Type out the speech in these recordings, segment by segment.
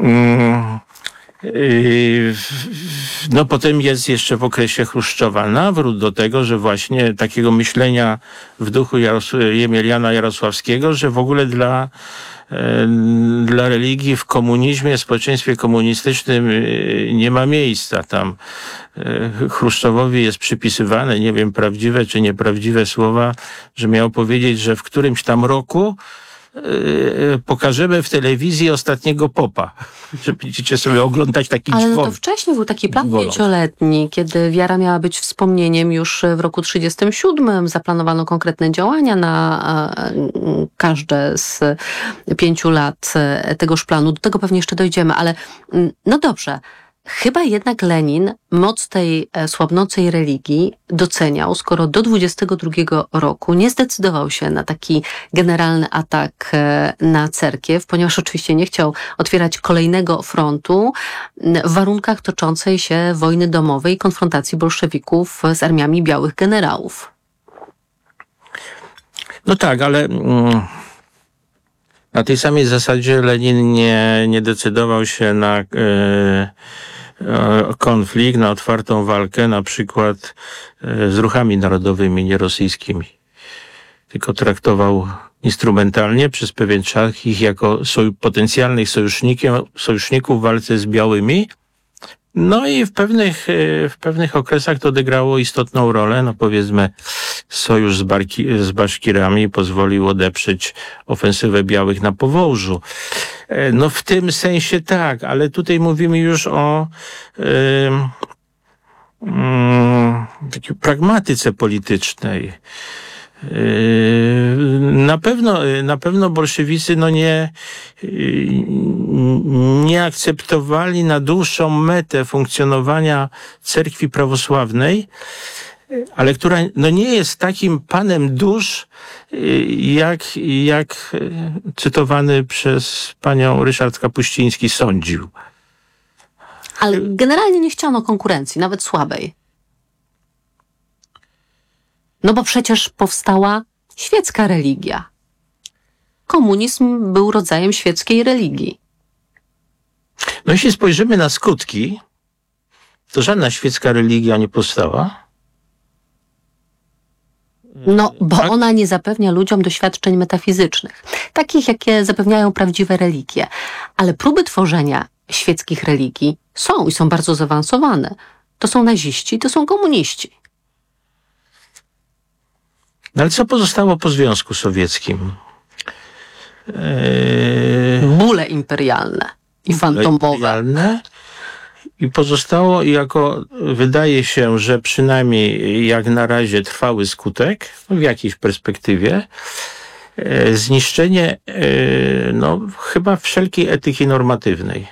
No potem jest jeszcze w okresie Chruszczowa nawrót do tego, że właśnie takiego myślenia w duchu Jemeliana Jarosławskiego, że w ogóle dla religii w komunizmie, w społeczeństwie komunistycznym nie ma miejsca. Tam Chruszczowowi jest przypisywane, nie wiem, prawdziwe czy nieprawdziwe słowa, że miał powiedzieć, że w którymś tam roku pokażemy w telewizji ostatniego popa. Że będziecie sobie oglądać taki Ale dźwor. no to wcześniej był taki plan 5-letni, kiedy wiara miała być wspomnieniem już w roku 1937. Zaplanowano konkretne działania na każde z 5 lat tegoż planu. Do tego pewnie jeszcze dojdziemy, ale no dobrze. Chyba jednak Lenin moc tej słabnącej religii doceniał, skoro do 22 roku nie zdecydował się na taki generalny atak na cerkiew, ponieważ oczywiście nie chciał otwierać kolejnego frontu w warunkach toczącej się wojny domowej i konfrontacji bolszewików z armiami białych generałów. No tak, ale na tej samej zasadzie Lenin nie decydował się na konflikt, na otwartą walkę, na przykład z ruchami narodowymi, nierosyjskimi. Tylko traktował instrumentalnie przez pewien czas ich jako potencjalnych sojuszników w walce z białymi. No i w pewnych okresach to odegrało istotną rolę. No powiedzmy, sojusz z Baszkirami pozwolił odeprzeć ofensywę białych na Powołżu. No w tym sensie tak, ale tutaj mówimy już o takiej pragmatyce politycznej. Na pewno bolszewicy nie akceptowali na dłuższą metę funkcjonowania cerkwi prawosławnej, ale która nie jest takim panem dusz, jak cytowany przez panią Ryszard Kapuściński sądził. Ale generalnie nie chciano konkurencji, nawet słabej. No bo przecież powstała świecka religia. Komunizm był rodzajem świeckiej religii. No jeśli spojrzymy na skutki, to żadna świecka religia nie powstała. No, bo ona nie zapewnia ludziom doświadczeń metafizycznych, takich, jakie zapewniają prawdziwe religie. Ale próby tworzenia świeckich religii są i są bardzo zaawansowane. To są naziści, to są komuniści. No ale co pozostało po Związku Sowieckim? Bóle imperialne i fantomowe. I pozostało wydaje się, że przynajmniej jak na razie trwały skutek, w jakiejś perspektywie, zniszczenie chyba wszelkiej etyki normatywnej.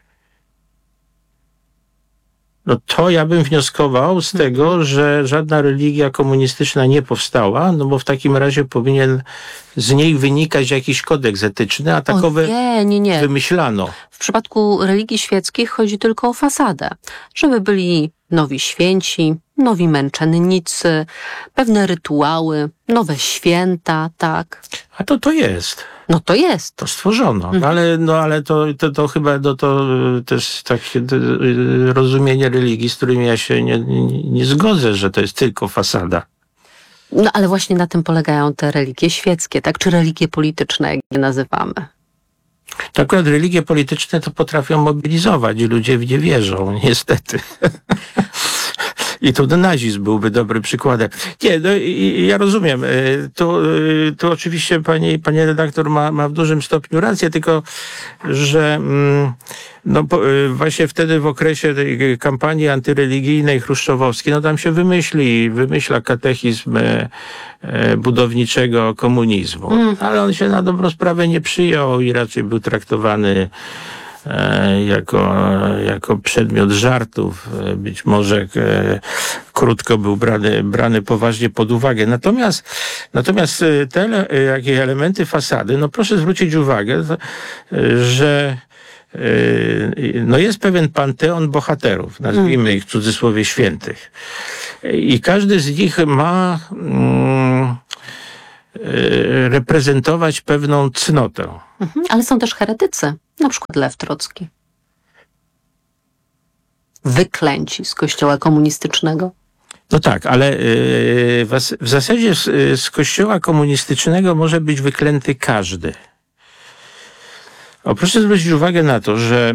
No to ja bym wnioskował z tego, że żadna religia komunistyczna nie powstała, no bo w takim razie powinien z niej wynikać jakiś kodeks etyczny, a takowe nie. wymyślano. W przypadku religii świeckich chodzi tylko o fasadę. Żeby byli nowi święci, nowi męczennicy, pewne rytuały, nowe święta, tak. A to jest. No to jest. To stworzono. Ale to chyba to też takie rozumienie religii, z którym ja się nie zgodzę, że to jest tylko fasada. No ale właśnie na tym polegają te religie świeckie, tak? Czy religie polityczne, jak je nazywamy. To akurat religie polityczne to potrafią mobilizować i ludzie w nie wierzą, niestety. I tu nazizm byłby dobrym przykładem. Nie, ja rozumiem. Tu oczywiście pani redaktor ma w dużym stopniu rację, tylko że właśnie wtedy w okresie tej kampanii antyreligijnej chruszczowowskiej, tam się wymyśla katechizm budowniczego komunizmu. Ale on się na dobrą sprawę nie przyjął i raczej był traktowany jako przedmiot żartów. Być może krótko był brany poważnie pod uwagę. Natomiast te jakie elementy fasady, proszę zwrócić uwagę, że jest pewien panteon bohaterów, nazwijmy ich w cudzysłowie świętych. I każdy z nich ma reprezentować pewną cnotę. Ale są też heretycy, na przykład Lew Trocki. wyklęci z kościoła komunistycznego? No tak, ale w zasadzie z kościoła komunistycznego może być wyklęty każdy. Proszę zwrócić uwagę na to, że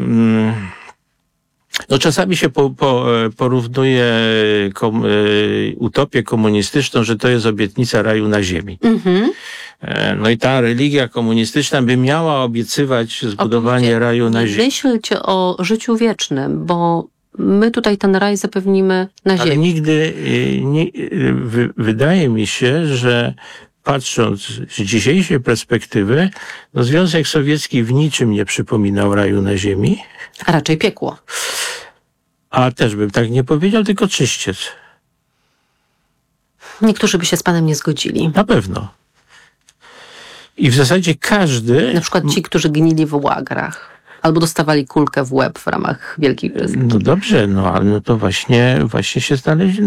no czasami się porównuje utopię komunistyczną, że to jest obietnica raju na ziemi. No i ta religia komunistyczna by miała obiecywać zbudowanie raju na ziemi. Myślcie o życiu wiecznym, bo my tutaj ten raj zapewnimy na ziemi. Ale nigdy wydaje mi się, że patrząc z dzisiejszej perspektywy, no Związek Sowiecki w niczym nie przypominał raju na ziemi. A raczej piekło. A też bym tak nie powiedział, tylko czyściec. Niektórzy by się z panem nie zgodzili. Na pewno. I w zasadzie każdy... Na przykład ci, którzy gnili w łagrach. Albo dostawali kulkę w łeb w ramach Wielkiej Wyzwy. No dobrze, no ale no to właśnie się znaleźli.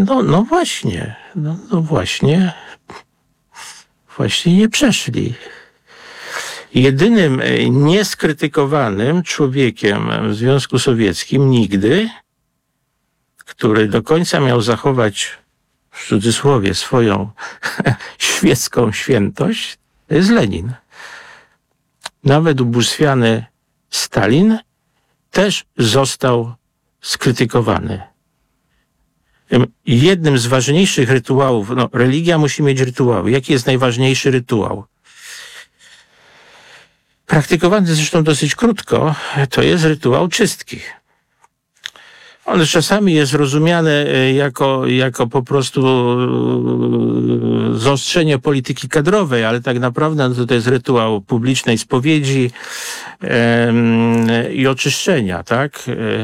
Właśnie nie przeszli. Jedynym nieskrytykowanym człowiekiem w Związku Sowieckim nigdy, który do końca miał zachować, w cudzysłowie, swoją świecką świętość, to jest Lenin. Nawet ubóstwiany Stalin też został skrytykowany. Jednym z ważniejszych rytuałów, no religia musi mieć rytuały. Jaki jest najważniejszy rytuał? Praktykowany zresztą dosyć krótko, to jest rytuał czystki. On czasami jest rozumiany jako po prostu zaostrzenie polityki kadrowej, ale tak naprawdę no to jest rytuał publicznej spowiedzi i oczyszczenia, tak?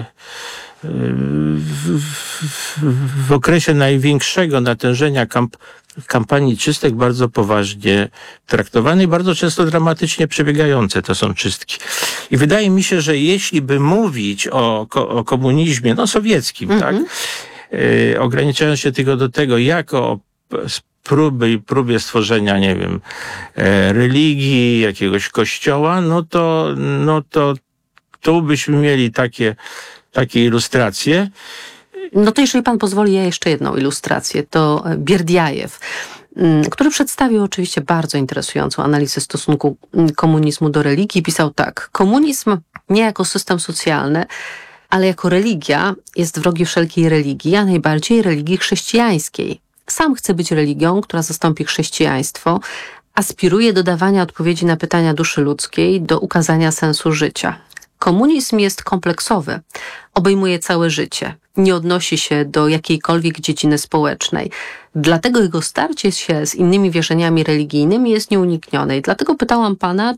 W okresie największego natężenia kampanii czystek bardzo poważnie traktowane i bardzo często dramatycznie przebiegające to są czystki. I wydaje mi się, że jeśli by mówić o komunizmie, no sowieckim, tak, ograniczając się tylko do tego, jako próbie stworzenia, nie wiem, religii, jakiegoś kościoła, no to tu byśmy mieli takie ilustracje. No to jeżeli pan pozwoli, ja jeszcze jedną ilustrację. To Bierdiajew, który przedstawił oczywiście bardzo interesującą analizę stosunku komunizmu do religii. Pisał tak: komunizm nie jako system socjalny, ale jako religia jest wrogi wszelkiej religii, a najbardziej religii chrześcijańskiej. Sam chce być religią, która zastąpi chrześcijaństwo, aspiruje do dawania odpowiedzi na pytania duszy ludzkiej, do ukazania sensu życia. Komunizm jest kompleksowy, obejmuje całe życie, nie odnosi się do jakiejkolwiek dziedziny społecznej. Dlatego jego starcie się z innymi wierzeniami religijnymi jest nieuniknione. I dlatego pytałam pana,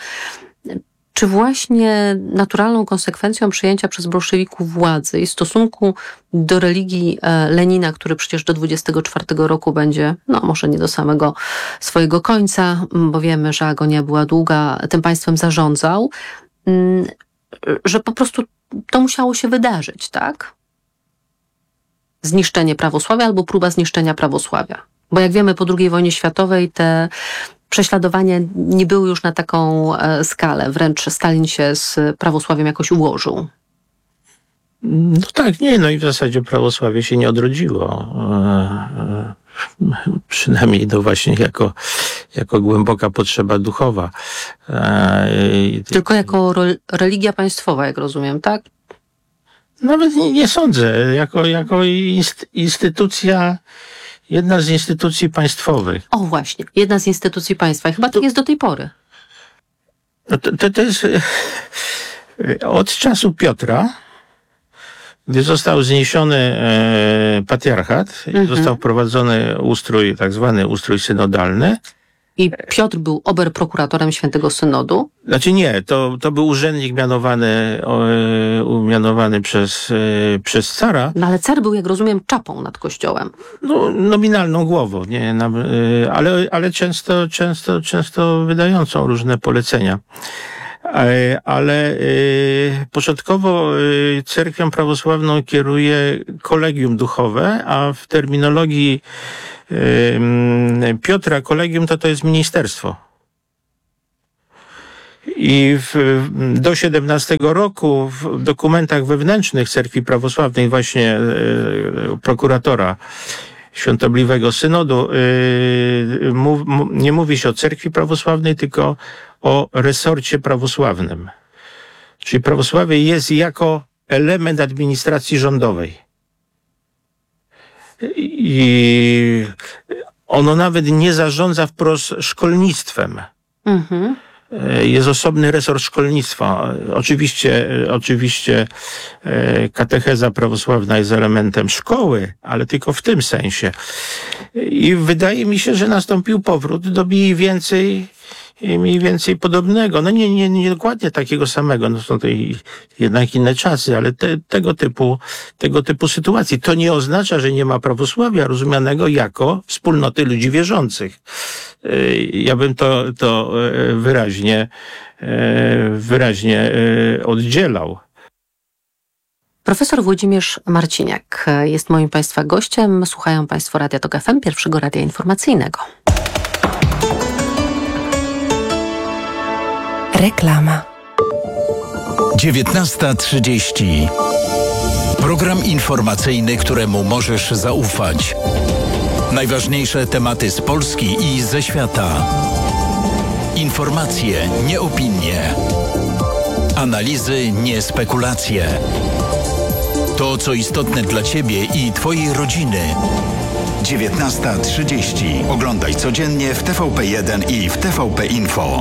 czy właśnie naturalną konsekwencją przyjęcia przez bolszewików władzy i stosunku do religii Lenina, który przecież do 24 roku będzie, no może nie do samego swojego końca, bo wiemy, że agonia była długa, tym państwem zarządzał, że po prostu to musiało się wydarzyć, tak? Zniszczenie prawosławia albo próba zniszczenia prawosławia. Bo jak wiemy, po II wojnie światowej te prześladowania nie były już na taką skalę. Wręcz Stalin się z prawosławiem jakoś ułożył. No tak, nie, no i w zasadzie prawosławie się nie odrodziło. Przynajmniej to właśnie jako głęboka potrzeba duchowa. Tylko jako religia państwowa, jak rozumiem, tak? Nawet nie sądzę. Jako instytucja, jedna z instytucji państwowych. O właśnie, jedna z instytucji państwa. I chyba tak jest do tej pory. No to jest od czasu Piotra, gdy został zniesiony patriarchat, został wprowadzony ustrój, tak zwany ustrój synodalny. I Piotr był oberprokuratorem Świętego Synodu? Znaczy nie, to był urzędnik mianowany przez cara. No ale car był, jak rozumiem, czapą nad kościołem. No, nominalną głową, nie, ale często wydającą różne polecenia. Ale początkowo cerkwią prawosławną kieruje kolegium duchowe, a w terminologii Piotra kolegium to jest ministerstwo. Do 17 roku w dokumentach wewnętrznych Cerkwi Prawosławnej, właśnie prokuratora Świątobliwego Synodu, nie mówi się o Cerkwi Prawosławnej, tylko o resorcie prawosławnym. Czyli prawosławie jest jako element administracji rządowej. I ono nawet nie zarządza wprost szkolnictwem. Mhm. Jest osobny resort szkolnictwa. Oczywiście katecheza prawosławna jest elementem szkoły, ale tylko w tym sensie. I wydaje mi się, że nastąpił powrót do mniej więcej podobnego. No nie dokładnie takiego samego, no są to jednak inne czasy, ale tego typu sytuacji. To nie oznacza, że nie ma prawosławia rozumianego jako wspólnoty ludzi wierzących. Ja bym to wyraźnie oddzielał. Profesor Włodzimierz Marciniak jest moim Państwa gościem. Słuchają Państwo Radia Tok FM, pierwszego radia informacyjnego. Reklama. 19:30. Program informacyjny, któremu możesz zaufać. Najważniejsze tematy z Polski i ze świata. Informacje, nie opinie. Analizy, nie spekulacje. To, co istotne dla Ciebie i Twojej rodziny. 19:30. Oglądaj codziennie w TVP1 i w TVP Info.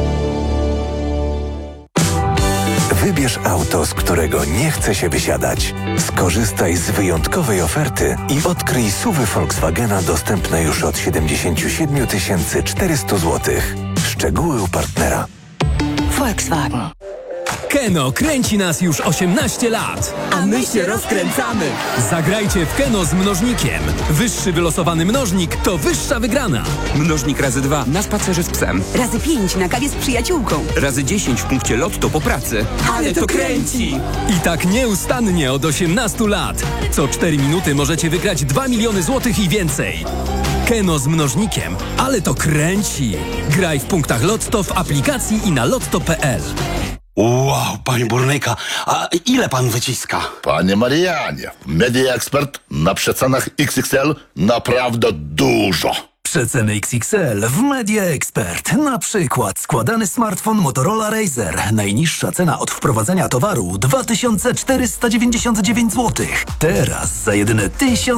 Wybierz auto, z którego nie chce się wysiadać. Skorzystaj z wyjątkowej oferty i odkryj SUV-y Volkswagena dostępne już od 77 400 zł. Szczegóły u partnera. Volkswagen. Keno kręci nas już 18 lat. A my się rozkręcamy. Zagrajcie w Keno z mnożnikiem. Wyższy wylosowany mnożnik to wyższa wygrana. Mnożnik razy 2 na spacerze z psem. Razy 5 na kawie z przyjaciółką. Razy 10 w punkcie lotto po pracy. Ale to kręci! I tak nieustannie od 18 lat. Co 4 minuty możecie wygrać 2 miliony złotych i więcej. Keno z mnożnikiem. Ale to kręci. Graj w punktach Lotto, w aplikacji i na lotto.pl. Wow, panie burnyka, a ile pan wyciska? Panie Marianie, Media Expert na przecenach XXL naprawdę dużo. Przeceny XXL w Media Expert. Na przykład składany smartfon Motorola Razr. Najniższa cena od wprowadzenia towaru 2499 zł. Teraz za jedyne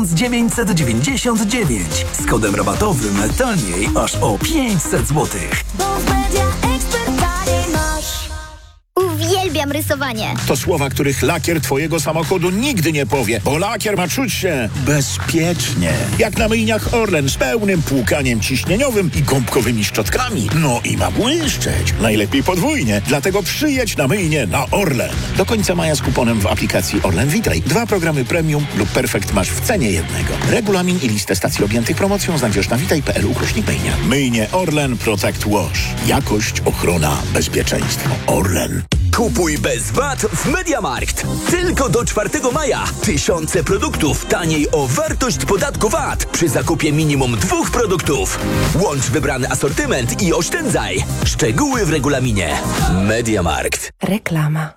1999. Z kodem rabatowym taniej aż o 500 zł. Bo w Media Expert taniej masz. Uwielbiam rysowanie. To słowa, których lakier twojego samochodu nigdy nie powie, bo lakier ma czuć się bezpiecznie. Jak na myjniach Orlen z pełnym płukaniem ciśnieniowym i gąbkowymi szczotkami. No i ma błyszczeć. Najlepiej podwójnie. Dlatego przyjedź na myjnię na Orlen. Do końca maja z kuponem w aplikacji Orlen Witaj. 2 programy premium lub perfekt masz w cenie jednego. Regulamin i listę stacji objętych promocją znajdziesz na witaj.pl/myjnia. Myjnie Orlen Protect Wash. Jakość, ochrona, bezpieczeństwo. Orlen. Kupuj bez VAT w MediaMarkt. Tylko do 4 maja. Tysiące produktów taniej o wartość podatku VAT przy zakupie minimum 2 produktów. Łącz wybrany asortyment i oszczędzaj. Szczegóły w regulaminie. MediaMarkt. Reklama.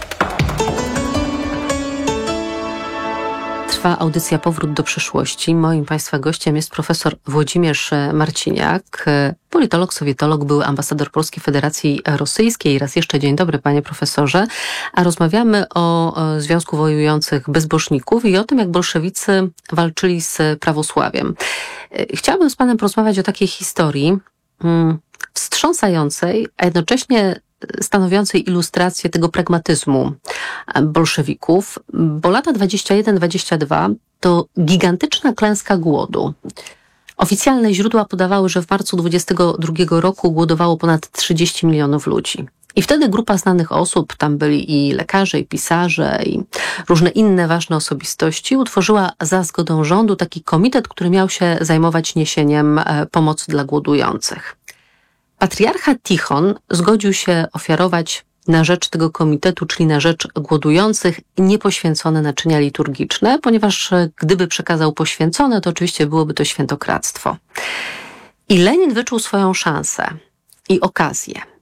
Trwa audycja Powrót do przyszłości. Moim Państwa gościem jest profesor Włodzimierz Marciniak, politolog, sowietolog, były ambasador Polskiej Federacji Rosyjskiej. Raz jeszcze dzień dobry, panie profesorze. A rozmawiamy o Związku Wojujących Bezbożników i o tym, jak bolszewicy walczyli z prawosławiem. Chciałabym z panem porozmawiać o takiej historii wstrząsającej, a jednocześnie stanowiącej ilustrację tego pragmatyzmu bolszewików, bo lata 21-22 to gigantyczna klęska głodu. Oficjalne źródła podawały, że w marcu 22 roku głodowało ponad 30 milionów ludzi. I wtedy grupa znanych osób, tam byli i lekarze, i pisarze, i różne inne ważne osobistości, utworzyła za zgodą rządu taki komitet, który miał się zajmować niesieniem pomocy dla głodujących. Patriarcha Tichon zgodził się ofiarować na rzecz tego komitetu, czyli na rzecz głodujących, niepoświęcone naczynia liturgiczne, ponieważ gdyby przekazał poświęcone, to oczywiście byłoby to świętokradztwo. I Lenin wyczuł swoją szansę i okazję.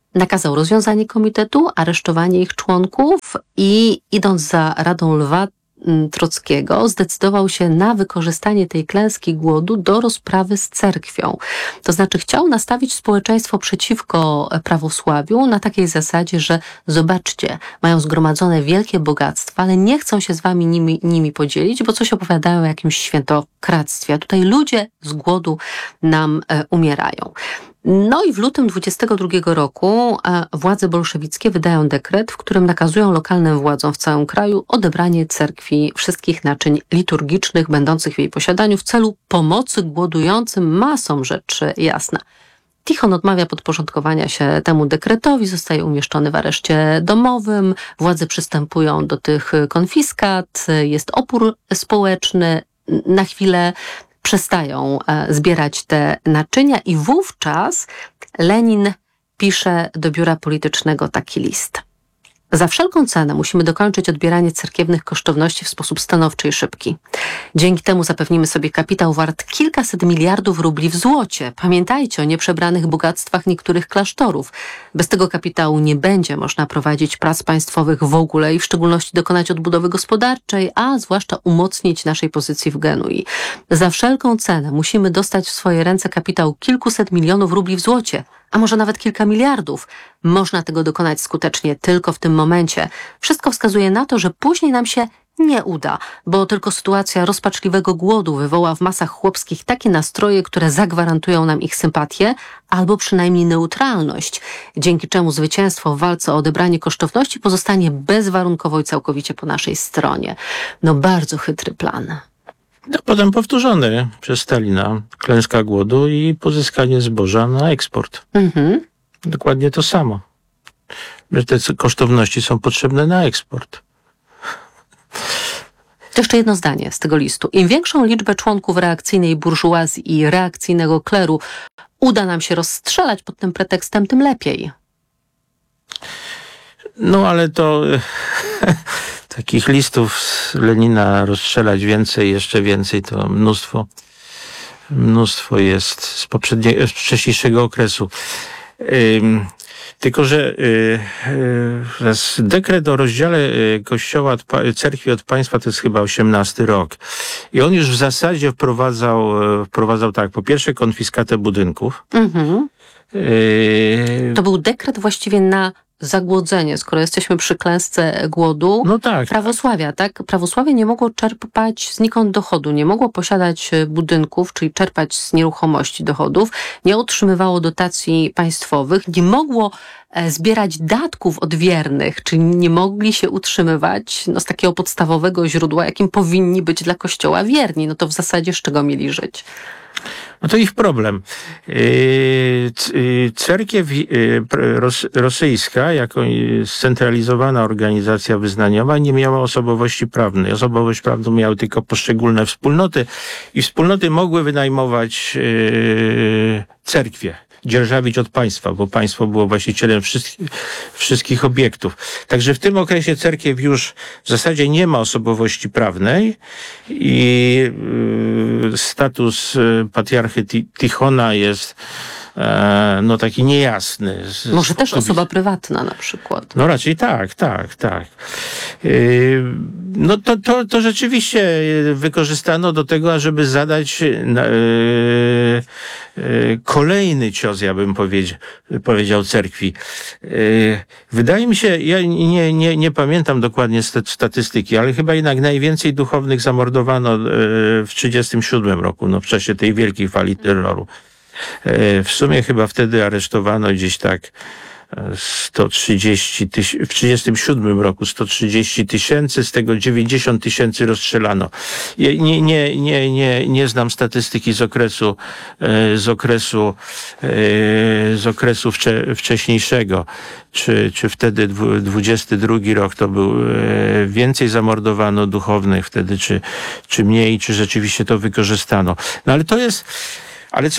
nakazał rozwiązanie komitetu, aresztowanie ich członków i idąc za radą Lwa Trockiego zdecydował się na wykorzystanie tej klęski głodu do rozprawy z cerkwią. To znaczy chciał nastawić społeczeństwo przeciwko prawosławiu na takiej zasadzie, że zobaczcie, mają zgromadzone wielkie bogactwa, ale nie chcą się z wami nimi podzielić, bo coś opowiadają o jakimś świętokradztwie. A tutaj ludzie z głodu nam umierają. No i w lutym 22 roku władze bolszewickie wydają dekret, w którym nakazują lokalnym władzom w całym kraju odebranie cerkwi wszystkich naczyń liturgicznych będących w jej posiadaniu w celu pomocy głodującym masom, rzecz jasna. Tichon odmawia podporządkowania się temu dekretowi, zostaje umieszczony w areszcie domowym, władze przystępują do tych konfiskat, jest opór społeczny, na chwilę przestają zbierać te naczynia i wówczas Lenin pisze do biura politycznego taki list. Za wszelką cenę musimy dokończyć odbieranie cerkiewnych kosztowności w sposób stanowczy i szybki. Dzięki temu zapewnimy sobie kapitał wart kilkaset miliardów rubli w złocie. Pamiętajcie o nieprzebranych bogactwach niektórych klasztorów. Bez tego kapitału nie będzie można prowadzić prac państwowych w ogóle i w szczególności dokonać odbudowy gospodarczej, a zwłaszcza umocnić naszej pozycji w Genui. Za wszelką cenę musimy dostać w swoje ręce kapitał kilkuset milionów rubli w złocie, a może nawet kilka miliardów. Można tego dokonać skutecznie tylko w tym momencie. Wszystko wskazuje na to, że później nam się nie uda, bo tylko sytuacja rozpaczliwego głodu wywoła w masach chłopskich takie nastroje, które zagwarantują nam ich sympatię albo przynajmniej neutralność, dzięki czemu zwycięstwo w walce o odebranie kosztowności pozostanie bezwarunkowo i całkowicie po naszej stronie. No bardzo chytry plan. No, potem powtórzony przez Stalina klęska głodu i pozyskanie zboża na eksport. Dokładnie to samo. Że te kosztowności są potrzebne na eksport. To jeszcze jedno zdanie z tego listu. Im większą liczbę członków reakcyjnej burżuazji i reakcyjnego kleru uda nam się rozstrzelać pod tym pretekstem, tym lepiej. No ale to takich listów z Lenina rozstrzelać więcej, jeszcze więcej, to mnóstwo jest z wcześniejszego okresu. Tylko że dekret o rozdziale kościoła, cerkwi od państwa to jest chyba 18 rok. I on już w zasadzie wprowadzał tak, po pierwsze konfiskatę budynków. To był dekret właściwie na zagłodzenie, skoro jesteśmy przy klęsce głodu, no tak, prawosławia, tak? Prawosławie nie mogło czerpać znikąd dochodu, nie mogło posiadać budynków, czyli czerpać z nieruchomości dochodów, nie otrzymywało dotacji państwowych, nie mogło zbierać datków od wiernych, czyli nie mogli się utrzymywać z takiego podstawowego źródła, jakim powinni być dla Kościoła wierni. No to w zasadzie z czego mieli żyć? No to ich problem. Cerkiew rosyjska, jako scentralizowana organizacja wyznaniowa, nie miała osobowości prawnej. Osobowość prawną miały tylko poszczególne wspólnoty i wspólnoty mogły wynajmować cerkwie, dzierżawić od państwa, bo państwo było właścicielem wszystkich obiektów. Także w tym okresie cerkiew już w zasadzie nie ma osobowości prawnej i status patriarchy Tichona jest no taki niejasny. Może też osoba prywatna na przykład. No raczej tak. No to rzeczywiście wykorzystano do tego, ażeby zadać kolejny cios, ja bym powiedział, cerkwi. Wydaje mi się, ja nie pamiętam dokładnie statystyki, ale chyba jednak najwięcej duchownych zamordowano w 1937 roku, no w czasie tej wielkiej fali terroru. W sumie chyba wtedy aresztowano gdzieś tak 130 tysięcy, w 1937 roku 130 tysięcy, z tego 90 tysięcy rozstrzelano. Nie znam statystyki z okresu wcześniejszego. Czy wtedy 22 rok to był więcej zamordowano duchownych wtedy, czy mniej, czy rzeczywiście to wykorzystano. No ale to jest... Ale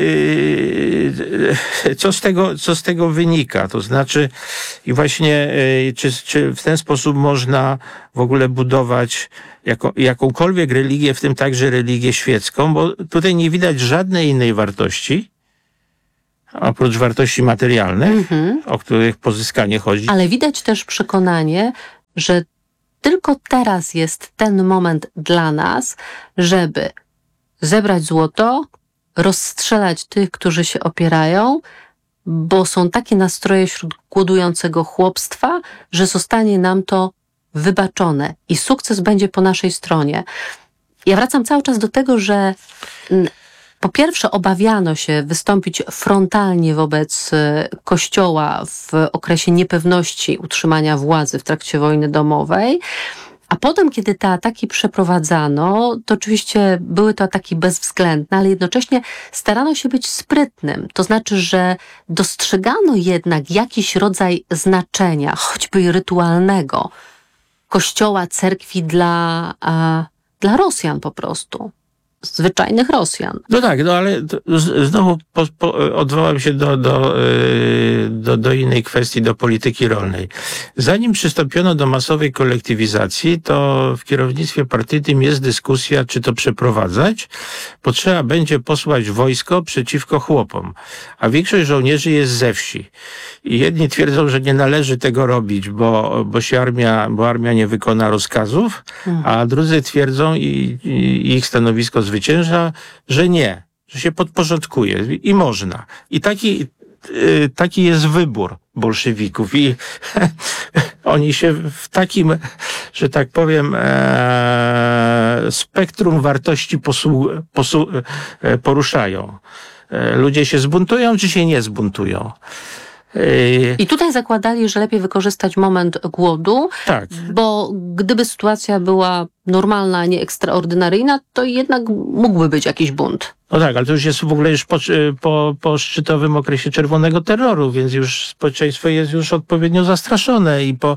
co z tego wynika? To znaczy, i właśnie, czy w ten sposób można w ogóle budować jakąkolwiek religię, w tym także religię świecką, bo tutaj nie widać żadnej innej wartości, oprócz wartości materialnych, o których pozyskanie chodzi. Ale widać też przekonanie, że tylko teraz jest ten moment dla nas, żeby zebrać złoto, rozstrzelać tych, którzy się opierają, bo są takie nastroje wśród głodującego chłopstwa, że zostanie nam to wybaczone i sukces będzie po naszej stronie. Ja wracam cały czas do tego, że po pierwsze obawiano się wystąpić frontalnie wobec Kościoła w okresie niepewności utrzymania władzy w trakcie wojny domowej, a potem, kiedy te ataki przeprowadzano, to oczywiście były to ataki bezwzględne, ale jednocześnie starano się być sprytnym. To znaczy, że dostrzegano jednak jakiś rodzaj znaczenia, choćby rytualnego, Kościoła, cerkwi dla Rosjan po prostu. Zwyczajnych Rosjan. No tak, no ale znowu odwołam się do innej kwestii, do polityki rolnej. Zanim przystąpiono do masowej kolektywizacji, to w kierownictwie partyjnym jest dyskusja, czy to przeprowadzać, bo trzeba będzie posłać wojsko przeciwko chłopom, a większość żołnierzy jest ze wsi. I jedni twierdzą, że nie należy tego robić, bo armia nie wykona rozkazów, a drudzy twierdzą i ich stanowisko zwycięża, że nie, że się podporządkuje i można. I taki jest wybór bolszewików i oni się w takim, że tak powiem, spektrum wartości poruszają. Ludzie się zbuntują, czy się nie zbuntują? I tutaj zakładali, że lepiej wykorzystać moment głodu, tak, bo gdyby sytuacja była normalna, a nie ekstraordynaryjna, to jednak mógłby być jakiś bunt. No tak, ale to już jest w ogóle już po szczytowym okresie czerwonego terroru, więc już społeczeństwo jest już odpowiednio zastraszone i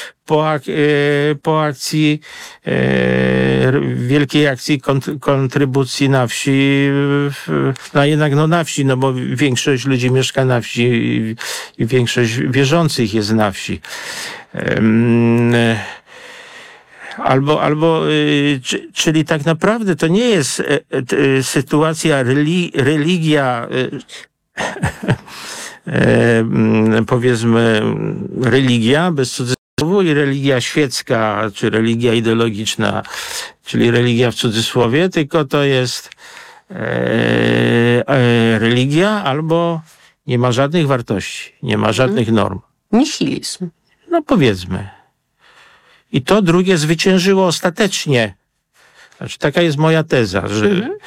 po akcji, wielkiej akcji kontrybucji na wsi, na wsi, no bo większość ludzi mieszka na wsi i większość wierzących jest na wsi. Czyli tak naprawdę to nie jest sytuacja religia, powiedzmy religia bez cudzysłowu i religia świecka, czy religia ideologiczna, czyli religia w cudzysłowie, tylko to jest religia albo nie ma żadnych wartości, nie ma żadnych norm. Nihilizm. No powiedzmy. I to drugie zwyciężyło ostatecznie. Znaczy, taka jest moja teza, że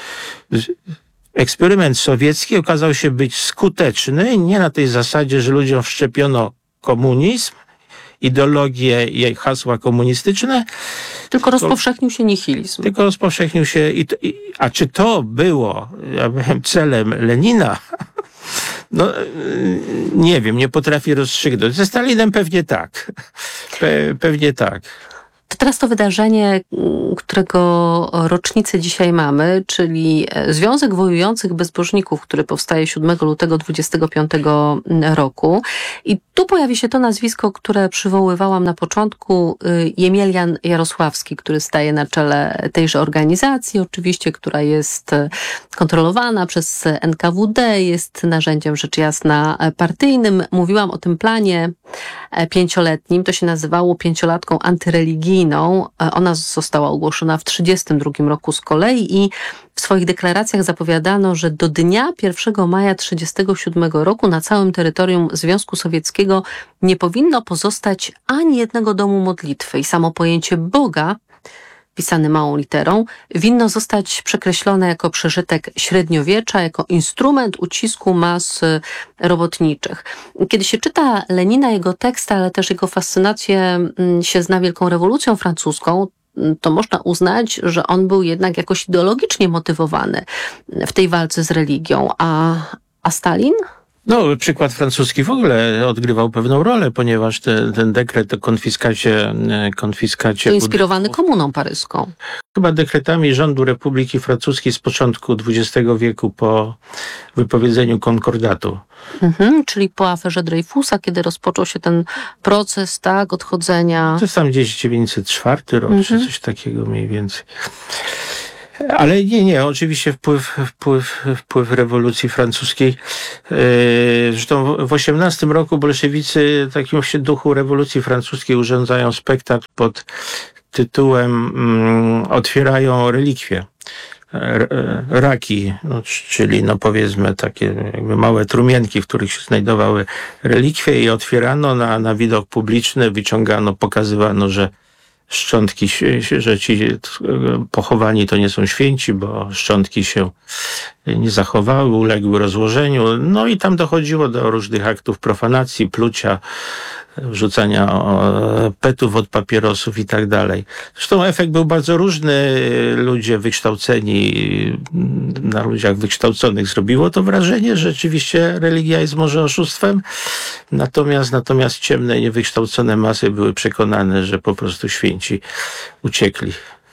eksperyment sowiecki okazał się być skuteczny nie na tej zasadzie, że ludziom wszczepiono komunizm, ideologie i hasła komunistyczne. Tylko rozpowszechnił się nihilizm. Tylko rozpowszechnił się. A czy to było celem Lenina? No, nie wiem, nie potrafię rozstrzygnąć. Ze Stalinem pewnie tak. Pewnie tak. To teraz to wydarzenie, którego rocznicę dzisiaj mamy, czyli Związek Wojujących Bezbożników, który powstaje 7 lutego 25 roku. I tu pojawi się to nazwisko, które przywoływałam na początku, Jemelian Jarosławski, który staje na czele tejże organizacji, oczywiście, która jest kontrolowana przez NKWD, jest narzędziem rzecz jasna partyjnym. Mówiłam o tym planie 5-letnim, to się nazywało 5-latką antyreligijną. Ona została ogłoszona w 1932 roku z kolei i w swoich deklaracjach zapowiadano, że do dnia 1 maja 1937 roku na całym terytorium Związku Sowieckiego nie powinno pozostać ani jednego domu modlitwy i samo pojęcie Boga, pisany małą literą, winno zostać przekreślone jako przeżytek średniowiecza, jako instrument ucisku mas robotniczych. Kiedy się czyta Lenina, jego teksty, ale też jego fascynację się zna Wielką Rewolucją Francuską, to można uznać, że on był jednak jakoś ideologicznie motywowany w tej walce z religią. A Stalin? No, przykład francuski w ogóle odgrywał pewną rolę, ponieważ ten dekret o konfiskacie... To inspirowany Komuną Paryską. Chyba dekretami rządu Republiki Francuskiej z początku XX wieku po wypowiedzeniu konkordatu. Czyli po aferze Dreyfusa, kiedy rozpoczął się ten proces, tak, odchodzenia... To jest tam gdzieś 1904 rok, czy coś takiego mniej więcej. Ale nie, oczywiście wpływ rewolucji francuskiej. Zresztą w 18 roku bolszewicy w takim się duchu rewolucji francuskiej urządzają spektakl pod tytułem Otwierają relikwie. Raki, czyli powiedzmy takie jakby małe trumienki, w których się znajdowały relikwie i otwierano na widok publiczny, wyciągano, pokazywano, że szczątki, że ci pochowani to nie są święci, bo szczątki się nie zachowały, uległy rozłożeniu. No i tam dochodziło do różnych aktów profanacji, plucia, wrzucania petów od papierosów i tak dalej. Zresztą efekt był bardzo różny. Ludzie wykształceni, na ludziach wykształconych zrobiło to wrażenie, że rzeczywiście religia jest może oszustwem, natomiast ciemne, niewykształcone masy były przekonane, że po prostu święci uciekli.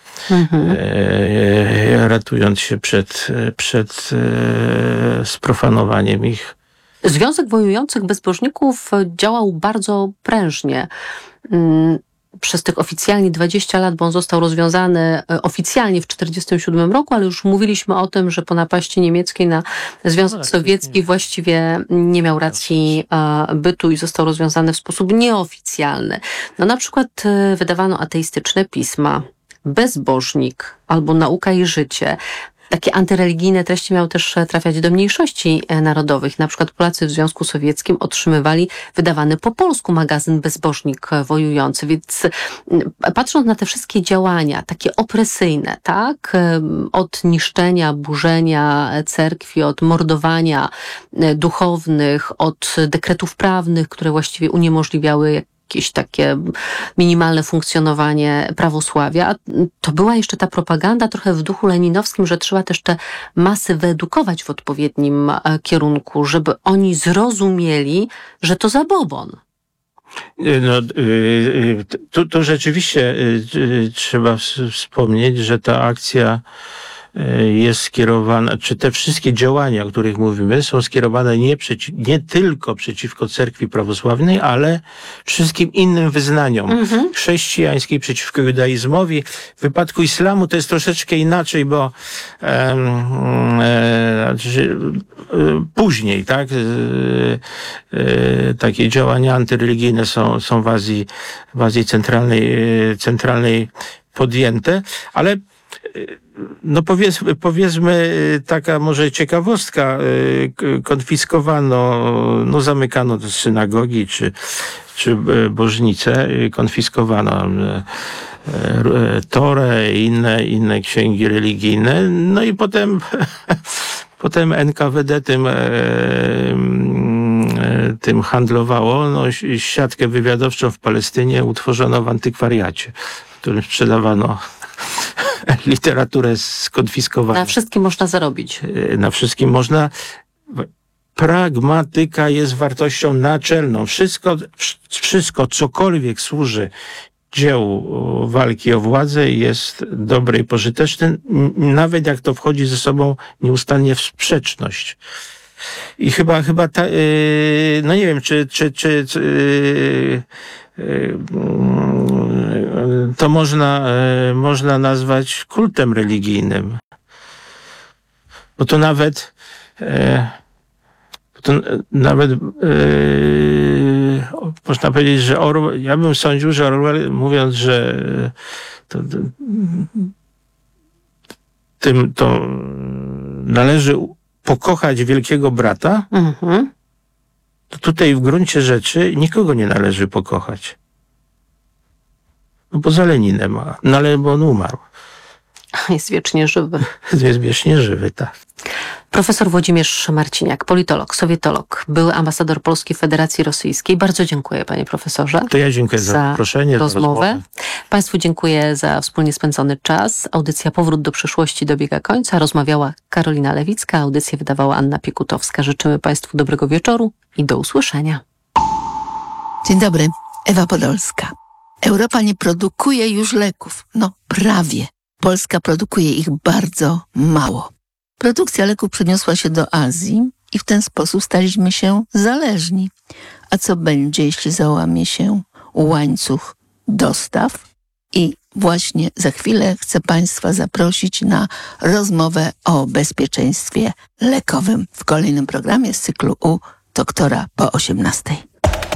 Ratując się przed sprofanowaniem ich. Związek Wojujących Bezbożników działał bardzo prężnie. Przez tych oficjalnie 20 lat, bo on został rozwiązany oficjalnie w 1947 roku, ale już mówiliśmy o tym, że po napaści niemieckiej na Związek Sowiecki właściwie nie miał racji bytu i został rozwiązany w sposób nieoficjalny. No, na przykład wydawano ateistyczne pisma, Bezbożnik albo Nauka i Życie. Takie antyreligijne treści miały też trafiać do mniejszości narodowych. Na przykład Polacy w Związku Sowieckim otrzymywali wydawany po polsku magazyn Bezbożnik Wojujący. Więc patrząc na te wszystkie działania, takie opresyjne, tak? Od niszczenia, burzenia cerkwi, od mordowania duchownych, od dekretów prawnych, które właściwie uniemożliwiały jakieś takie minimalne funkcjonowanie prawosławia. To była jeszcze ta propaganda trochę w duchu leninowskim, że trzeba też te masy wyedukować w odpowiednim kierunku, żeby oni zrozumieli, że to zabobon. No, tu rzeczywiście trzeba wspomnieć, że ta akcja jest skierowana, czy te wszystkie działania, o których mówimy, są skierowane nie tylko przeciwko cerkwi prawosławnej, ale wszystkim innym wyznaniom chrześcijańskiej, przeciwko judaizmowi. W wypadku islamu to jest troszeczkę inaczej, bo później, tak, takie działania antyreligijne są w Azji centralnej podjęte, ale no powiedzmy taka może ciekawostka, konfiskowano, zamykano synagogi czy bożnice, konfiskowano Torę i inne księgi religijne, no i potem NKWD tym handlowało. No, siatkę wywiadowczą w Palestynie utworzono w antykwariacie, w którym sprzedawano literaturę skonfiskowaną. Na wszystkim można zarobić. Na wszystkim można. Pragmatyka jest wartością naczelną. Wszystko, cokolwiek służy dziełu walki o władzę, jest dobre i pożyteczne, nawet jak to wchodzi ze sobą nieustannie w sprzeczność. I chyba no nie wiem, czy to można nazwać kultem religijnym. Bo to nawet można powiedzieć, że ja bym sądził, że Orwell, mówiąc, że to należy pokochać wielkiego brata, to tutaj w gruncie rzeczy nikogo nie należy pokochać. No poza Leninem, no ale bo on umarł. Jest wiecznie żywy. Jest wiecznie żywy, tak. Profesor Włodzimierz Marciniak, politolog, sowietolog, były ambasador Polskiej Federacji Rosyjskiej. Bardzo dziękuję, panie profesorze. To ja dziękuję za zaproszenie, rozmowę. Państwu dziękuję za wspólnie spędzony czas. Audycja Powrót do przyszłości dobiega końca. Rozmawiała Karolina Lewicka, audycję wydawała Anna Piekutowska. Życzymy państwu dobrego wieczoru i do usłyszenia. Dzień dobry, Ewa Podolska. Europa nie produkuje już leków. No, prawie. Polska produkuje ich bardzo mało. Produkcja leków przeniosła się do Azji i w ten sposób staliśmy się zależni. A co będzie, jeśli załamie się łańcuch dostaw i właśnie za chwilę chcę Państwa zaprosić na rozmowę o bezpieczeństwie lekowym w kolejnym programie z cyklu U doktora po 18:00.